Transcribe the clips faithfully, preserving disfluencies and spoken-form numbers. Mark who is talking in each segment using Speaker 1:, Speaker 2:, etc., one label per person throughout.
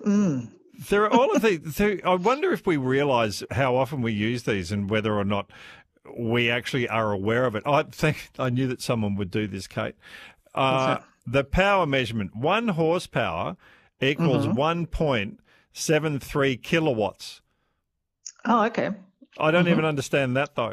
Speaker 1: Mm.
Speaker 2: There are all of these. There, I wonder if we realise how often we use these and whether or not we actually are aware of it. I think I knew that someone would do this, Kate. Uh, the power measurement, one horsepower equals
Speaker 1: Mm-hmm.
Speaker 2: one point seven three kilowatts.
Speaker 1: Oh, okay.
Speaker 2: I don't
Speaker 1: Mm-hmm.
Speaker 2: even understand that, though.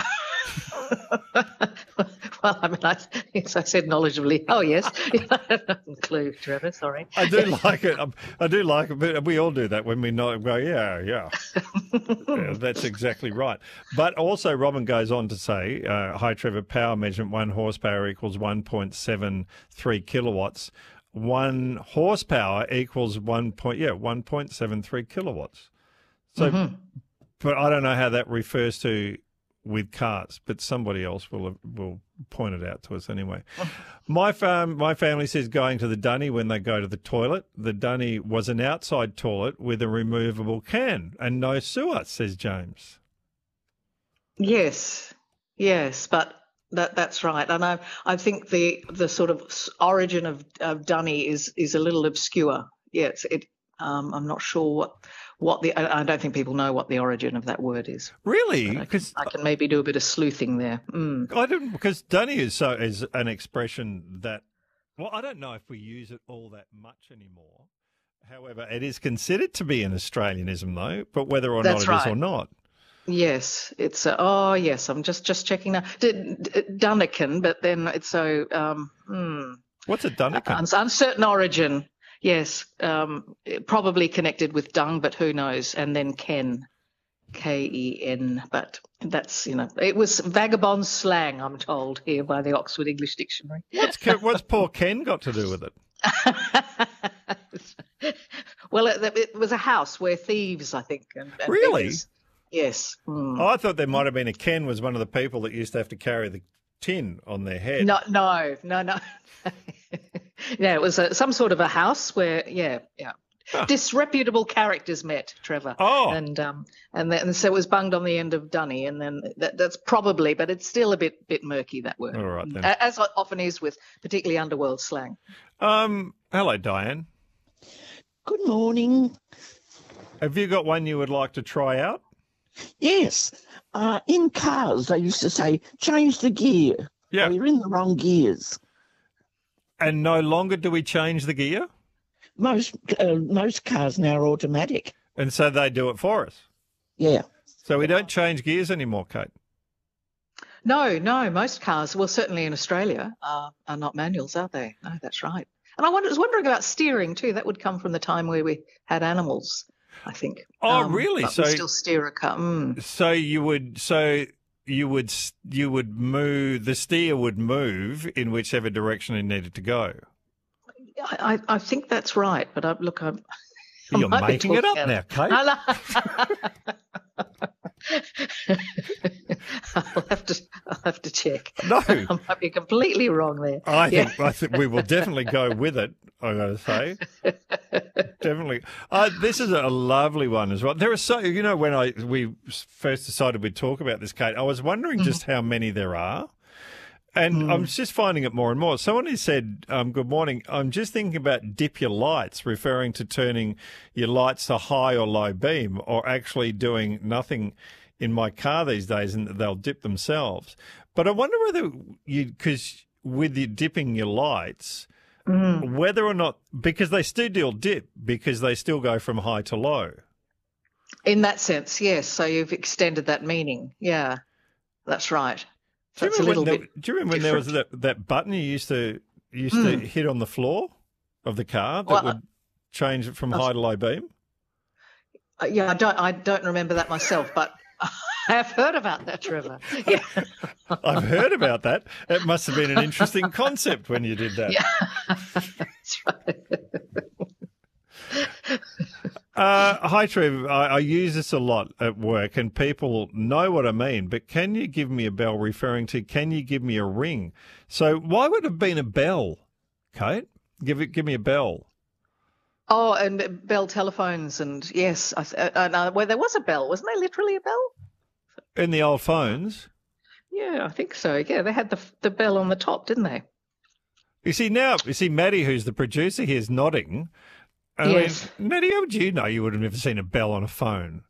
Speaker 1: Well, I mean, I, as I said knowledgeably, oh, yes. Clue, Trevor, sorry.
Speaker 2: I do like it. I do like it, but we all do that when we know, go, yeah, yeah. Yeah, that's exactly right. But also, Robin goes on to say, uh, hi, Trevor, power measurement, one horsepower equals one point seven three kilowatts. One horsepower equals one point, yeah, one point seven three kilowatts. So,
Speaker 1: Mm-hmm.
Speaker 2: but I don't know how that refers to with cars, but somebody else will will point it out to us anyway. My fam, my family says going to the dunny when they go to the toilet. The dunny was an outside toilet with a removable can and no sewer, says James.
Speaker 1: Yes, yes, but that that's right. And I I think the the sort of origin of, of dunny is is a little obscure. Yes, it. Um, I'm not sure what what the. I, I don't think people know what the origin of that word is.
Speaker 2: Really?
Speaker 1: I can, I can maybe do a bit of sleuthing there. Mm.
Speaker 2: I don't, because dunny is so is an expression that, well, I don't know if we use it all that much anymore. However, it is considered to be an Australianism, though. But whether or
Speaker 1: That's
Speaker 2: not it
Speaker 1: right.
Speaker 2: is or not.
Speaker 1: Yes, it's uh, oh yes. I'm just just checking now. D- D- Dunnikin, but then it's so um, hmm,
Speaker 2: What's a dunnikin?
Speaker 1: un- uncertain origin. Yes, um, probably connected with dung, but who knows? And then Ken, K E N. But that's, you know, it was vagabond slang, I'm told, here by the Oxford English Dictionary.
Speaker 2: What's, Ken, what's poor Ken got to do with it?
Speaker 1: Well, it, it was a house where thieves, I think. And, and
Speaker 2: Really?
Speaker 1: beggars- Yes. Mm.
Speaker 2: Oh, I thought there might have been a Ken was one of the people that used to have to carry the tin on their head.
Speaker 1: No, no, no, no. Yeah, it was a, some sort of a house where, yeah, yeah.
Speaker 2: Huh.
Speaker 1: Disreputable characters met, Trevor.
Speaker 2: Oh.
Speaker 1: And um, and, then, and so it was bunged on the end of dunny, and then that, that's probably, but it's still a bit bit murky, that word.
Speaker 2: All right, then.
Speaker 1: A- As often is with particularly underworld slang.
Speaker 2: Um, hello, Diane.
Speaker 3: Good morning.
Speaker 2: Have you got one you would like to try out?
Speaker 3: Yes, uh, in cars they used to say, change the gear.
Speaker 2: Yeah.
Speaker 3: Or you're in the wrong gears.
Speaker 2: And no longer do we change the gear?
Speaker 3: Most uh, most cars now are automatic.
Speaker 2: And so they do it for us.
Speaker 3: Yeah.
Speaker 2: So we don't change gears anymore, Kate.
Speaker 1: No, no, most cars, well, certainly in Australia, uh, are not manuals, are they? No, that's right. And I wonder, was wondering about steering too. That would come from the time where we had animals, I think.
Speaker 2: Oh,
Speaker 1: Um,
Speaker 2: really?
Speaker 1: but
Speaker 2: So
Speaker 1: we still steer a car. Mm.
Speaker 2: So you would so you would you would move the steer would move in whichever direction it needed to go.
Speaker 1: I, I I think that's right, but I, look, I'm. I
Speaker 2: You're
Speaker 1: might be
Speaker 2: making it up
Speaker 1: talking
Speaker 2: now, Kate.
Speaker 1: I'll have to. I'll have to check.
Speaker 2: No.
Speaker 1: I might be completely wrong there.
Speaker 2: I
Speaker 1: Yeah.
Speaker 2: think I think we will definitely go with it. I'm going to say definitely. Uh, this is a lovely one as well. There are so you know when I we first decided we'd talk about this, Kate. I was wondering
Speaker 1: Mm-hmm.
Speaker 2: just how many there are. And
Speaker 1: Mm.
Speaker 2: I'm just finding it more and more. Someone who said, um, good morning, I'm just thinking about dip your lights, referring to turning your lights to high or low beam, or actually doing nothing in my car these days and they'll dip themselves. But I wonder whether you, because with you dipping your lights,
Speaker 1: Mm.
Speaker 2: whether or not, because they still dip, because they still go from high to low.
Speaker 1: In that sense, yes. So you've extended that meaning. Yeah, that's right.
Speaker 2: Do you
Speaker 1: That's a
Speaker 2: remember,
Speaker 1: little
Speaker 2: when,
Speaker 1: bit.
Speaker 2: there, do you remember when there was
Speaker 1: different.
Speaker 2: that, that button you used to you used to
Speaker 1: Mm.
Speaker 2: hit on the floor of the car that
Speaker 1: Well,
Speaker 2: would change it from
Speaker 1: I-
Speaker 2: high to low beam?
Speaker 1: Uh, yeah, I don't. I don't remember that myself, but I have heard about that, Trevor. Yeah.
Speaker 2: I've heard about that. It must have been an interesting concept when you did that.
Speaker 1: Yeah. That's right.
Speaker 2: Uh, hi, Trev. I, I use this a lot at work, and people know what I mean. But can you give me a bell? Referring to can you give me a ring? So why would it have been a bell, Kate? Give it. Give me a bell.
Speaker 1: Oh, and bell telephones, and yes, I, I, I, well, there was a bell, wasn't there? Literally a bell.
Speaker 2: In the old phones.
Speaker 1: Yeah, I think so. Yeah, they had the the bell on the top, didn't they?
Speaker 2: You see now. You see Maddie, who's the producer here, is nodding. I
Speaker 1: Yes.
Speaker 2: mean, Nadia, how would you know you would have never seen a bell on a phone?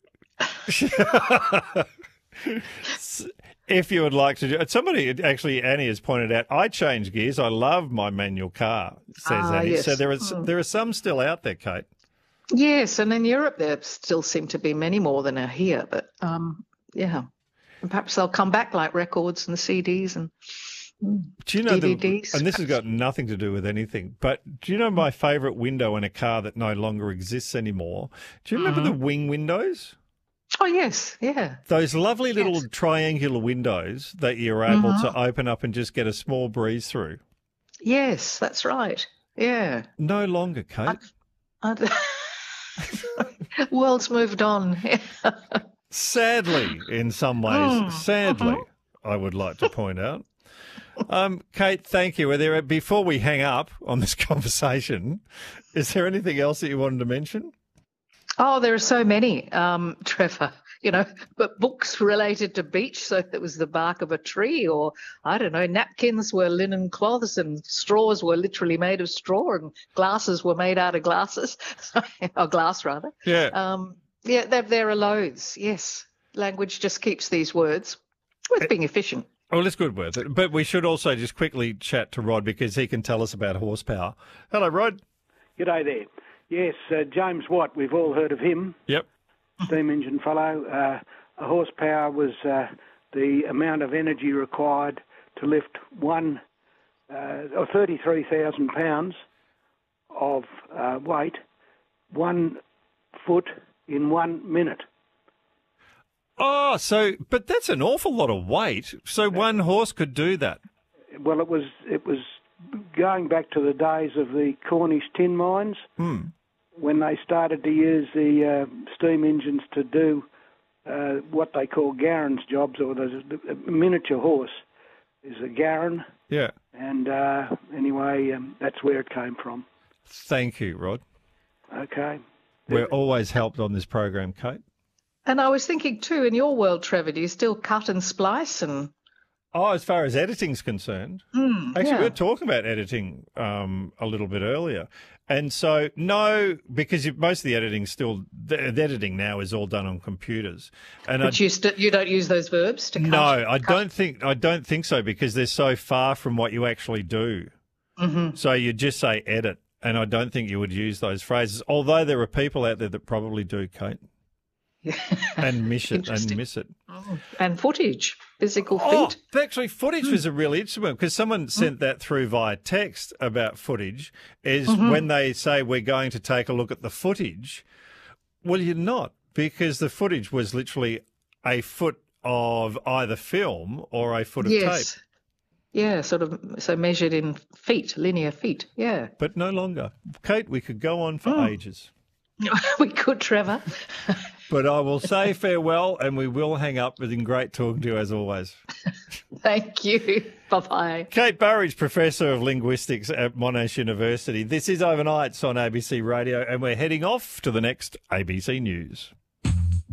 Speaker 2: If you would like to do somebody actually, Annie has pointed out, I change gears. I love my manual car, says
Speaker 1: Ah,
Speaker 2: Annie.
Speaker 1: yes.
Speaker 2: So there is
Speaker 1: Mm.
Speaker 2: there are some still out there, Kate.
Speaker 1: Yes, and in Europe there still seem to be many more than are here. But um, yeah, and perhaps they'll come back like records and C Ds and mm,
Speaker 2: Do you know
Speaker 1: D V
Speaker 2: the,
Speaker 1: Ds.
Speaker 2: and this has got nothing to do with anything, but do you know my favourite window in a car that no longer exists anymore? Do you remember
Speaker 1: Mm-hmm.
Speaker 2: the wing windows?
Speaker 1: Oh yes, yeah.
Speaker 2: Those lovely little
Speaker 1: Yes.
Speaker 2: triangular windows that you're able
Speaker 1: Mhm.
Speaker 2: to open up and just get a small breeze through.
Speaker 1: Yes, that's right. Yeah.
Speaker 2: No longer, Kate.
Speaker 1: I'd- World's moved on.
Speaker 2: Sadly, in some ways,
Speaker 1: Mm,
Speaker 2: sadly,
Speaker 1: mhm.
Speaker 2: I would like to point out. Um, Kate, thank you. Are there, before we hang up on this conversation, is there anything else that you wanted to mention?
Speaker 1: Oh, there are so many, um, Trevor. You know, but books related to beach, so it was the bark of a tree, or I don't know, napkins were linen cloths, and straws were literally made of straw, and glasses were made out of glasses, or glass rather.
Speaker 2: Yeah.
Speaker 1: Um, yeah, there, there are loads. Yes, language just keeps these words with being efficient.
Speaker 2: Well, it's good worth it. But we should also just quickly chat to Rod because he can tell us about horsepower. Hello, Rod.
Speaker 4: G'day there. Yes, uh, James Watt, we've all heard of him,
Speaker 2: Yep.
Speaker 4: steam engine fellow. Uh, a horsepower was uh, the amount of energy required to lift one, uh, or thirty-three thousand pounds of uh, weight, one foot in one minute.
Speaker 2: Oh, so, but that's an awful lot of weight. So one horse could do that.
Speaker 4: Well, it was it was going back to the days of the Cornish tin mines.
Speaker 2: Hmm.
Speaker 4: When they started to use the uh, steam engines to do uh, what they call Garran's jobs, or the, the miniature horse is a Garran,
Speaker 2: Yeah.
Speaker 4: and uh, anyway, um, that's where it came from.
Speaker 2: Thank you, Rod.
Speaker 4: Okay.
Speaker 2: We're always helped on this program, Kate.
Speaker 1: And I was thinking too, in your world, Trevor, do you still cut and splice and?
Speaker 2: Oh, as far as editing's concerned,
Speaker 1: Mm,
Speaker 2: actually,
Speaker 1: yeah.
Speaker 2: we were talking about editing um, a little bit earlier. And so, no, because you- most of the editing still, the, the editing now is all done on computers. And I,
Speaker 1: But you st- you don't use those verbs to cut?
Speaker 2: no, I don't think I don't think so because they're so far from what you actually do.
Speaker 1: Mm-hmm.
Speaker 2: So you just say edit, and I don't think you would use those phrases. Although there are people out there that probably do, Kate, and miss it and
Speaker 1: Interesting.
Speaker 2: miss it.
Speaker 1: And footage, physical
Speaker 2: Oh,
Speaker 1: feet.
Speaker 2: actually, footage was a really interesting one because someone sent that through via text about footage. Is when they say we're going to take a look at the footage. Well, you're not, because the footage was literally a foot of either film or a foot of
Speaker 1: Yes.
Speaker 2: tape,
Speaker 1: Yeah, sort of, so measured in feet, linear feet. Yeah.
Speaker 2: but no longer. Kate, we could go on for ages.
Speaker 1: We could, Trevor.
Speaker 2: But I will say farewell, and we will hang up. It's been great talking to you as always.
Speaker 1: Thank you. Bye-bye.
Speaker 2: Kate Burridge, Professor of Linguistics at Monash University. This is Overnights on A B C Radio, and we're heading off to the next A B C News.